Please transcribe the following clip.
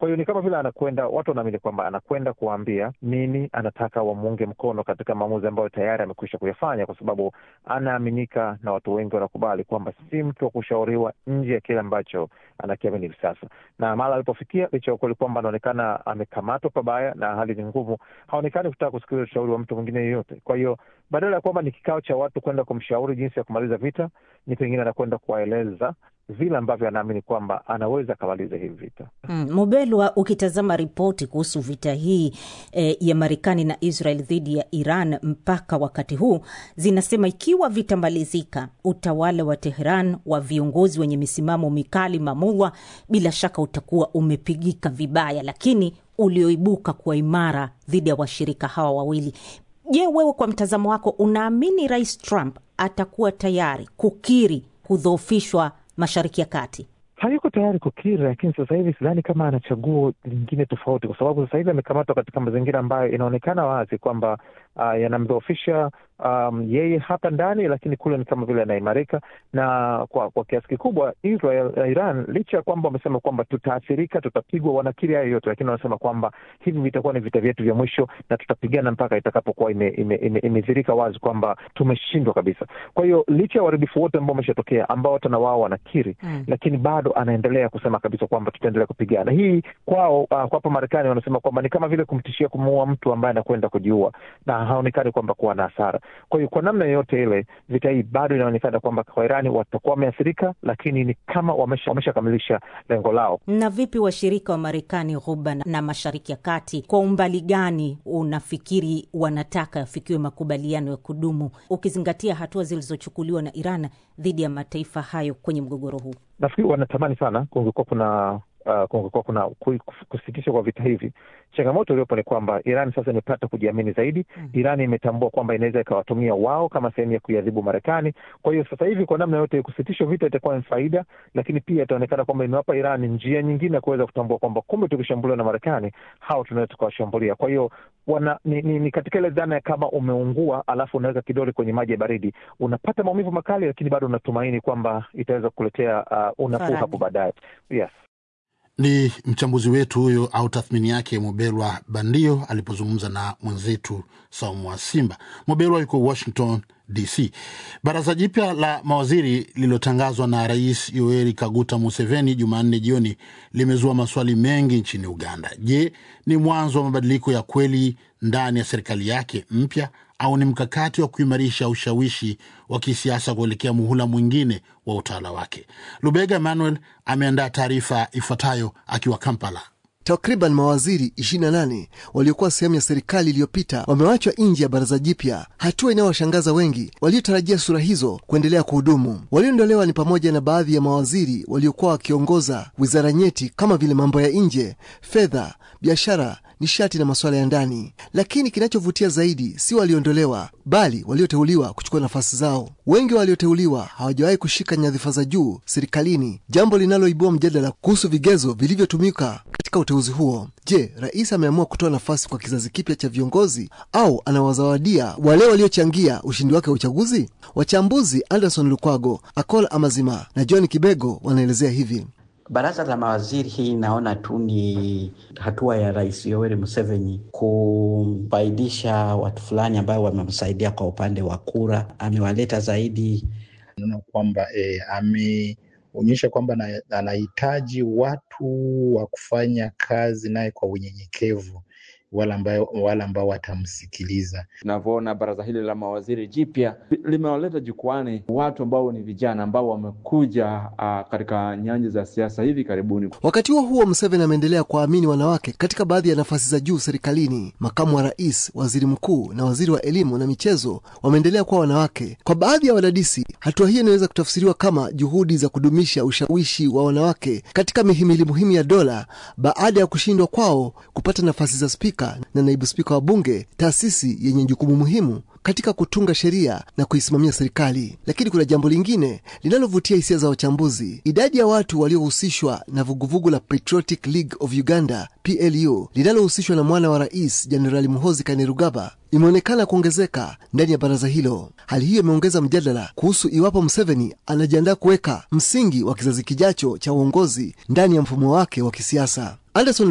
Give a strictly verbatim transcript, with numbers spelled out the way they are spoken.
Kwa hiyo ni kama vile anakwenda, watu wanaamini kwamba anakwenda kuambia nini anataka wamuunge mkono katika maamuzi ambayo tayari amekwisha kuyafanya, kwa sababu anaaminika na watu wengi wanakubali kwamba si mtu wa kushauriwa nje ya kile ambacho anakiamini hivi sasa. Na mara alipofikia, licha ya ukweli kwamba anaonekana amekamatwa pabaya na hali ni ngumu, haonekani kutaka kusikiliza ushauri wa mtu mwingine yeyote. Kwa hiyo badala ya kwamba ni kikao cha watu kwenda kumshauri jinsi ya kumaliza vita, ni pengine anakwenda kuwaeleza vile ambavyo anaamini kwamba anaweza kumaliza hivi vita. Mm, Mubelwa, ukitazama ripoti kuhusu vita hii e, ya Marekani na Israel dhidi ya Iran mpaka wakati huu, zinasema ikiwa vita malizika, utawala wa Tehran wa viongozi wenye misimamo mikali mamulwa bila shaka utakuwa umepigika vibaya, lakini ulioibuka kwa imara dhidi ya washirika hawa wawili. Je, wewe kwa mtazamo wako unaamini Rais Trump atakuwa tayari kukiri kudhoofishwa Mashariki ya Kati? Hayuko tayari kukiri, lakini sasa hivi sidhani kama ana chaguo lingine tofauti, kwa sababu sasa hivi amekamatwa katika mazingira ambayo inaonekana wazi kwamba uh, yanamdhoofisha um, yeye hapa ndani, lakini kule ni kama vile anaimarika. Na kwa kwa kiasi kikubwa Israel na Iran, licha ya kwamba wamesema kwamba tutaathirika, tutapigwa, wanakiri hayo yote, lakini wanasema kwamba hivi vitakuwa ni vita vyetu vya mwisho na tutapigana mpaka itakapokuwa imedhihirika ime, ime, ime wazi kwamba tumeshindwa kabisa. Kwa hiyo licha ya uharibifu wote ambao umeshatokea, ambao hata na wao wanakiri, mm. lakini bado anaendelea kusema kabisa kwamba tutaendelea kupigana. Hii kwao, uh, kwa hapa Marekani wanasema kwamba ni kama vile kumtishia kumuua mtu ambaye anakwenda kujiua, na haonekani kwamba kuwa na hasara. Kwa hiyo kwa namna yote ile, vita hii bado inaonekana kwamba kwa Irani watakuwa wameathirika, lakini ni kama wamesha wameshakamilisha lengo lao. Na vipi washirika wa Marekani Ghuba na Mashariki ya Kati, kwa umbali gani unafikiri wanataka yafikiwe makubaliano ya kudumu, ukizingatia hatua zilizochukuliwa na Iran dhidi ya mataifa hayo kwenye mgogoro huu? Nafikiri wanatamani sana kungekuwa kuna uh, kungekuwa kuna kusitisha kwa vita hivi. Changamoto iliyopo ni kwamba Iran sasa imepata kujiamini zaidi. Mm. Iran imetambua kwamba inaweza ikawatumia wao kama sehemu ya kuadhibu Marekani. Kwa hiyo sasa hivi kwa namna yote kusitisha vita itakuwa ni faida, lakini pia itaonekana kwamba imewapa Iran njia nyingine ya kuweza kutambua kwamba kumbe tukishambuliwa na Marekani, hao tunaweza tukawashambulia. Kwa hiyo wana ni, ni, ni katika ile dhana kama umeungua alafu unaweka kidole kwenye maji ya baridi, unapata maumivu makali, lakini bado unatumaini kwamba itaweza kukuletea uh, unafuu hapo baadaye. Yes. Ni mchambuzi wetu huyo au tathmini yake Mubelwa Bandio alipozungumza na mwenzetu Saumu wa Simba. Mubelwa yuko Washington D C. Baraza jipya la mawaziri lililotangazwa na Rais Yoweri Kaguta Museveni Jumanne jioni limezua maswali mengi nchini Uganda. Je, ni mwanzo wa mabadiliko ya kweli ndani ya serikali yake mpya, au ni mkakati wa kuimarisha ushawishi wa kisiasa kuelekea muhula mwingine wa utawala wake? Lubega Emmanuel ameandaa taarifa ifuatayo akiwa Kampala. Takriban mawaziri ishirini na nane waliokuwa sehemu ya serikali iliyopita wamewachwa nje ya baraza jipya, hatua inayowashangaza wengi waliotarajia sura hizo kuendelea kuhudumu. Walioondolewa ni pamoja na baadhi ya mawaziri waliokuwa wakiongoza wizara nyeti kama vile mambo ya nje, fedha, biashara, nishati na masuala ya ndani. Lakini kinachovutia zaidi si waliondolewa, bali walioteuliwa kuchukua nafasi zao. Wengi walioteuliwa hawajawahi kushika nyadhifa za juu serikalini, jambo linaloibua mjadala kuhusu vigezo vilivyotumika katika uteuzi huo. Je, rais ameamua kutoa nafasi kwa kizazi kipya cha viongozi, au anawazawadia wale waliochangia ushindi wake wa uchaguzi? Wachambuzi Anderson Lukwago, Akola Amazima na John Kibego wanaelezea hivi. Baraza la mawaziri hii naona tu ni hatua ya Rais Yoweri Museveni kufaidisha watu fulani ambao wamemsaidia kwa upande wa kura. Amewaleta zaidi, naona kwamba e, ameonyesha kwamba anahitaji watu wa kufanya kazi naye kwa unyenyekevu, wala ambao wala ambao watamsikiliza. Tunavyoona baraza hili la mawaziri jipya limewaleta jukwani watu ambao ni vijana ambao wamekuja uh, katika nyanja za siasa hivi karibuni. Wakati huo huo, Museveni ameendelea kuamini wanawake katika baadhi ya nafasi za juu serikalini. Makamu wa rais, waziri mkuu na waziri wa elimu na michezo wameendelea kuwa wanawake. Kwa baadhi ya wadadisi, hatua hii inaweza kutafsiriwa kama juhudi za kudumisha ushawishi wa wanawake katika mihimili muhimu ya dola baada ya kushindwa kwao kupata nafasi za spika na naibu spika wa bunge, taasisi yenye jukumu muhimu katika kutunga sheria na kuisimamia serikali. Lakini kuna jambo lingine linalovutia hisia za wachambuzi. Idadi ya watu waliohusishwa na vuguvugu la Patriotic League of Uganda P L U linalohusishwa na mwana wa rais Jenerali Muhoozi Kainerugaba imeonekana kuongezeka ndani ya baraza hilo. Hali hiyo imeongeza mjadala kuhusu iwapo Museveni anajiandaa kuweka msingi wa kizazi kijacho cha uongozi ndani ya mfumo wake wa kisiasa. Anderson